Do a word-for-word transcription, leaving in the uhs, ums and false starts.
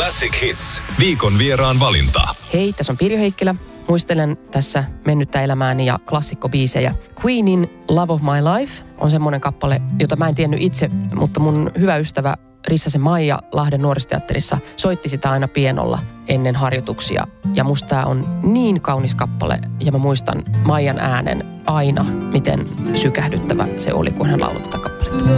Classic Hits. Viikon vieraan valinta. Hei, tässä on Pirjo Heikkilä. Muistelen tässä mennyttä elämääni ja klassikkobiisejä. Queenin Love of My Life on semmoinen kappale, jota mä en tiennyt itse, mutta mun hyvä ystävä Rissasen Maija Lahden nuorisoteatterissa soitti sitä aina pienolla ennen harjoituksia. Ja musta tää on niin kaunis kappale ja mä muistan Maijan äänen aina, miten sykähdyttävä se oli, kun hän lauloi tätä kappaletta.